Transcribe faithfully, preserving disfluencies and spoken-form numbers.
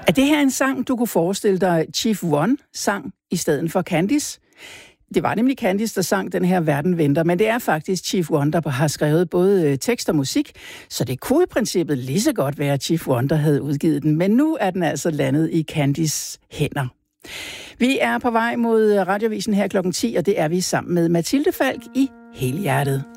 Er det her en sang, du kunne forestille dig, Chief One sang i stedet for Candice? Det var nemlig Candice, der sang den her Verden venter, men det er faktisk Chief One, der har skrevet både tekst og musik, så det kunne i princippet lige så godt være Chief One, der havde udgivet den, men nu er den altså landet i Candice hænder. Vi er på vej mod Radiovisen her klokken ti, og det er vi sammen med Mathilde Falk i Helhjertet.